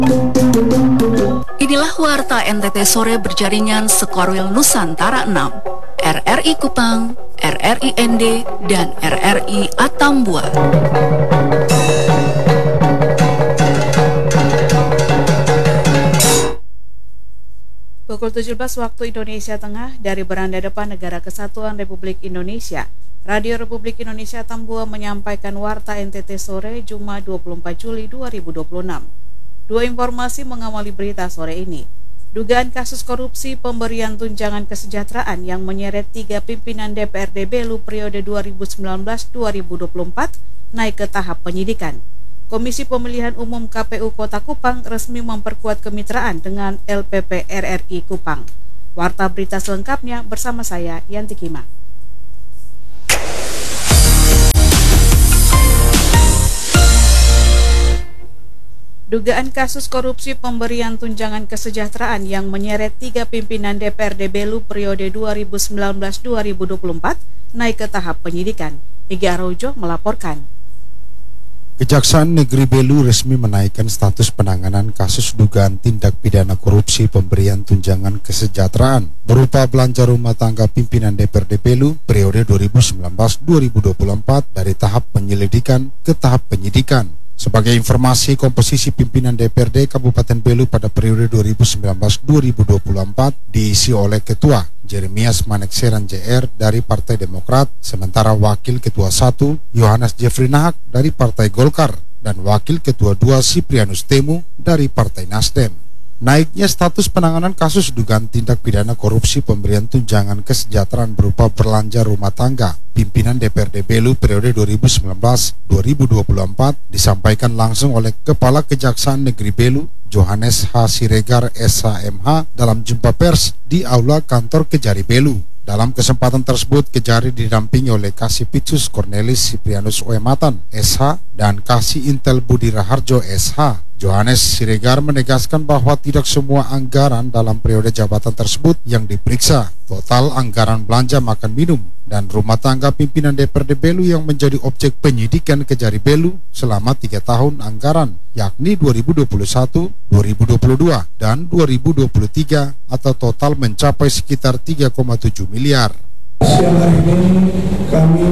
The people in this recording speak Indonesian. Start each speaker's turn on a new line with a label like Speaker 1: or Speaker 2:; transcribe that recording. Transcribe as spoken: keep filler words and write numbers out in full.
Speaker 1: Inilah Warta N T T Sore berjaringan Sekorwil Nusantara enam, R R I Kupang, R R I N D, dan R R I Atambua.
Speaker 2: Pukul tujuh belas waktu Indonesia Tengah dari beranda depan Negara Kesatuan Republik Indonesia, Radio Republik Indonesia Atambua menyampaikan Warta N T T Sore Jumat dua puluh empat Juli dua ribu dua puluh enam. Dua informasi mengawali berita sore ini. Dugaan kasus korupsi pemberian tunjangan kesejahteraan yang menyeret tiga pimpinan D P R D Belu periode dua ribu sembilan belas sampai dua ribu dua puluh empat naik ke tahap penyidikan. Komisi Pemilihan Umum K P U Kota Kupang resmi memperkuat kemitraan dengan L P P R R I Kupang. Warta berita selengkapnya bersama saya, Yanti Kima. Dugaan kasus korupsi pemberian tunjangan kesejahteraan yang menyeret tiga pimpinan D P R D Belu periode dua ribu sembilan belas sampai dua ribu dua puluh empat naik ke tahap penyidikan. Ega Rojo melaporkan.
Speaker 3: Kejaksaan Negeri Belu resmi menaikkan status penanganan kasus dugaan tindak pidana korupsi pemberian tunjangan kesejahteraan berupa belanja rumah tangga pimpinan D P R D Belu periode dua ribu sembilan belas sampai dua ribu dua puluh empat dari tahap penyelidikan ke tahap penyidikan. Sebagai informasi, komposisi pimpinan D P R D Kabupaten Belu pada periode dua ribu sembilan belas sampai dua ribu dua puluh empat diisi oleh Ketua Jeremias Manekseran J R dari Partai Demokrat, sementara Wakil Ketua satu Yohanes Jeffrey Nahak dari Partai Golkar dan Wakil Ketua dua Siprianus Temu dari Partai Nasdem. Naiknya status penanganan kasus dugaan tindak pidana korupsi pemberian tunjangan kesejahteraan berupa belanja rumah tangga pimpinan D P R D Belu periode dua ribu sembilan belas sampai dua ribu dua puluh empat disampaikan langsung oleh Kepala Kejaksaan Negeri Belu Johannes H. Siregar S H M H dalam jumpa pers di Aula Kantor Kejari Belu. Dalam kesempatan tersebut, Kejari didampingi oleh Kasipitsus Cornelis Siprianus Oematan S H dan Kasih Intel Budi Raharjo S H. Johannes Siregar menegaskan bahwa tidak semua anggaran dalam periode jabatan tersebut yang diperiksa. Total anggaran belanja makan minum dan rumah tangga pimpinan D P R D Belu yang menjadi objek penyidikan Kejari Belu selama tiga tahun anggaran, yakni dua ribu dua puluh satu, dua ribu dua puluh dua, dan dua ribu dua puluh tiga atau total mencapai sekitar tiga koma tujuh miliar.
Speaker 4: Siang hari ini kami